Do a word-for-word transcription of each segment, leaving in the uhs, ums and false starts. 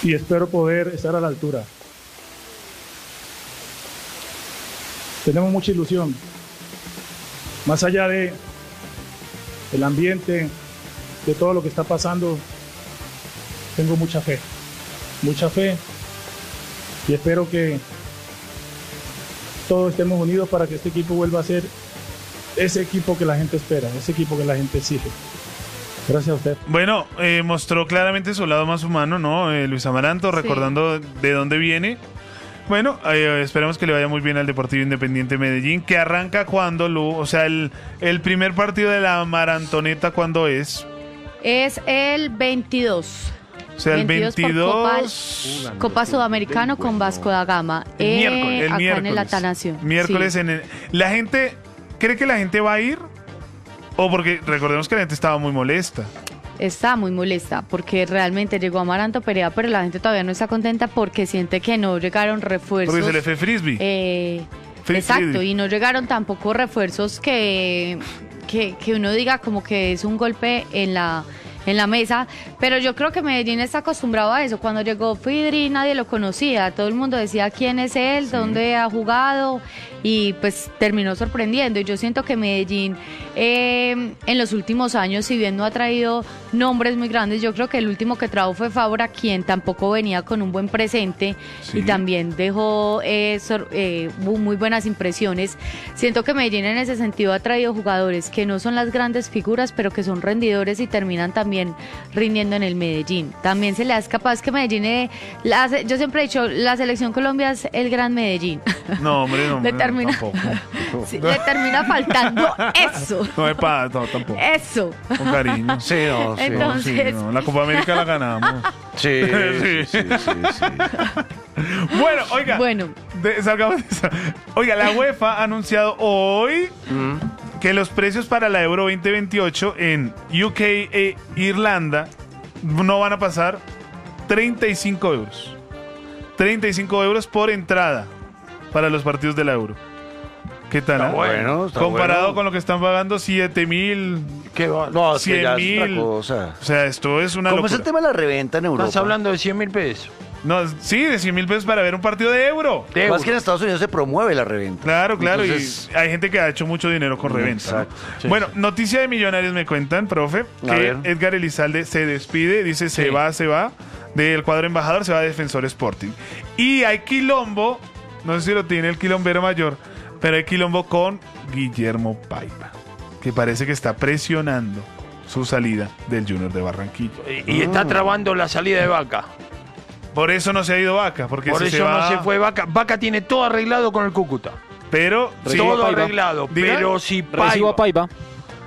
y espero poder estar a la altura. Tenemos mucha ilusión, más allá de el ambiente, de todo lo que está pasando. Tengo mucha fe, mucha fe, y espero que todos estemos unidos para que este equipo vuelva a ser ese equipo que la gente espera, ese equipo que la gente exige. Gracias a usted. Bueno, eh, mostró claramente su lado más humano, ¿no? Eh, Luis Amaranto, recordando sí. de dónde viene. Bueno, eh, esperemos que le vaya muy bien al Deportivo Independiente Medellín, que arranca cuando, Lu, o sea, el, el primer partido de la Marantoneta, ¿cuándo es? Es el veintidós. O sea, el veintidós. Copa, Copa Sudamericano con Vasco da Gama. El eh, miércoles. El acá miércoles. en el Atanasio. Miércoles sí. en el... La gente... ¿Cree que la gente va a ir? O porque recordemos que la gente estaba muy molesta. Está muy molesta porque realmente llegó Amaranto Perea, pero la gente todavía no está contenta porque siente que no llegaron refuerzos. Porque se le fue Frisbee. Eh, Frisbee. Exacto, y no llegaron tampoco refuerzos que, que, que uno diga como que es un golpe en la... en la mesa, pero yo creo que Medellín está acostumbrado a eso. Cuando llegó Fidri nadie lo conocía, todo el mundo decía quién es él, sí. dónde ha jugado, y pues terminó sorprendiendo. Y yo siento que Medellín eh, en los últimos años, si bien no ha traído nombres muy grandes, yo creo que el último que trajo fue Fabra, quien tampoco venía con un buen presente, sí. y también dejó eh, sor, eh, muy buenas impresiones. Siento que Medellín en ese sentido ha traído jugadores que no son las grandes figuras, pero que son rendidores y terminan también También rindiendo en el Medellín. También se le hace capaz que Medellín, eh, la, yo siempre he dicho, la selección Colombia es el gran Medellín. No, hombre, no. le, termina, no, tampoco. Sí, le termina faltando eso. No me pasa, no, tampoco. Eso. Con cariño. Sí, no, sí. Entonces, sí, no. La Copa América la ganamos. Sí, sí, sí, sí, sí. Bueno, oiga. Bueno. De, salgamos de esa. Oiga, la UEFA ha anunciado hoy mm. que los precios para la Euro veinte veintiocho en U K e Irlanda no van a pasar treinta y cinco euros. treinta y cinco euros por entrada para los partidos de la Euro. ¿Qué tal? Está ¿eh? bueno, está comparado bueno. con lo que están pagando siete mil, ¿Qué va? No, es que ya cien es otra mil. cosa. O sea, esto es una ¿Cómo locura. es el tema de la reventa en Europa? Estás hablando de cien mil pesos. No, sí, de cien mil pesos para ver un partido de Euro. De Más que en Estados Unidos se promueve la reventa. Claro, claro, Entonces, y hay gente que ha hecho mucho dinero con reventa. Exacto. ¿no? Sí, bueno, sí. noticia de Millonarios me cuentan, profe, A que ver. Edgar Elizalde se despide, dice se Sí. va, se va, del cuadro embajador, se va a Defensor Sporting. Y hay quilombo, no sé si lo tiene el quilombero mayor, pero hay quilombo con Guillermo Paiva, que parece que está presionando su salida del Junior de Barranquilla. Y, y está trabando la salida de Vaca. Por eso no se ha ido Vaca, porque Por si eso se va, no se fue Vaca. Vaca tiene todo arreglado con el Cúcuta. pero sí, todo Paiva. arreglado. Diga. Pero si Recibo a Paiva, Paiva.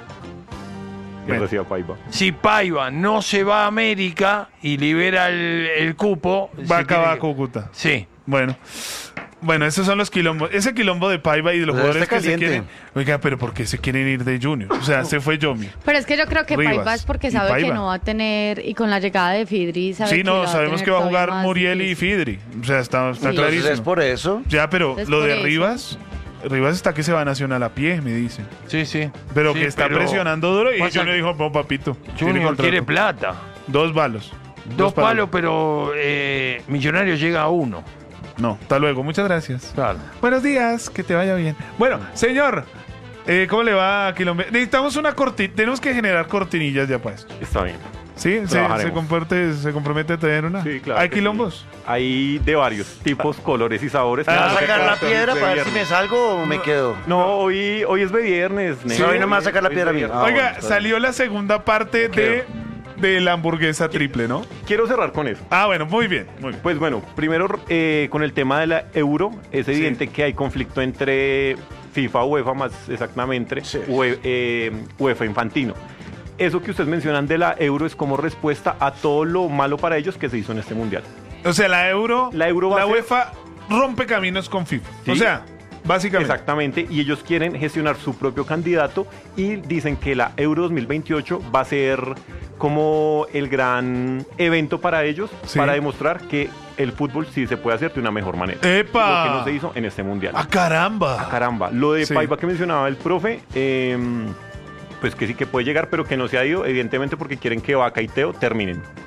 Bueno. Reciba Paiva. si Paiva no se va a América y libera el, el cupo... se Vaca tiene va a que- Cúcuta. Sí. Bueno, bueno, esos son los quilombos. Ese quilombo de Paiva y de los Pero jugadores está que se caliente. quieren. Oiga, pero ¿por qué se quieren ir de Junior? O sea, se fue Yomi. pero es que yo creo que Rivas Paiva es porque y sabe Paiva. que no va a tener, y con la llegada de Fidri sabe Sí, que no, la va a sabemos tener que va a todavía jugar más Muriel y difícil. Fidri. O sea, está, está Sí. clarísimo. Entonces es por eso. Ya, pero Es lo por de eso. Rivas, Rivas está que se va a Nacional a pie, me dicen. Sí, sí. Pero Sí, que está pero presionando duro y pasa Junior que dijo, no, papito. tiene Junior contrato. quiere plata. Dos balos. Dos palos, pero eh, Millonario llega a uno. No, hasta luego. Muchas gracias. Claro. Buenos días, que te vaya bien. Bueno, señor, eh, ¿cómo le va a Quilombo? Necesitamos una cortinilla, tenemos que generar cortinillas ya para esto. Está bien. ¿Sí? ¿Se, Trabajaremos. se, comparte, ¿Se compromete a traer una? Sí, claro ¿Hay que sí. quilombos? Hay de varios tipos, colores y sabores. Ah, ¿Me vas a Ah, sacar la Entonces, piedra de para ver si viernes. me salgo o me quedo? No, hoy, hoy es de viernes. Sí, hoy no me va a sacar la piedra a mí. Ah, Oiga, bueno, está salió la segunda parte de, de la hamburguesa triple, ¿no? Quiero cerrar con eso. Ah, bueno, muy bien, muy bien. Pues bueno, primero eh, con el tema de la euro, es evidente que hay conflicto entre FIFA, UEFA más exactamente, Sí. Ue- eh, UEFA Infantino. Eso que ustedes mencionan de la euro es como respuesta a todo lo malo para ellos que se hizo en este mundial. O sea, la euro, La euro va la a ser- UEFA rompe caminos con FIFA. Sí. O sea, básicamente. Exactamente, y ellos quieren gestionar su propio candidato y dicen que la Euro dos mil veintiocho va a ser como el gran evento para ellos, Sí. para demostrar que el fútbol sí se puede hacer de una mejor manera. ¡Epa! Lo que no se hizo en este mundial. ¡Ah, caramba! Ah, caramba, lo de Sí. Paiva que mencionaba el profe, eh, pues que sí que puede llegar, pero que no se ha ido, evidentemente porque quieren que Vaca y Teo terminen.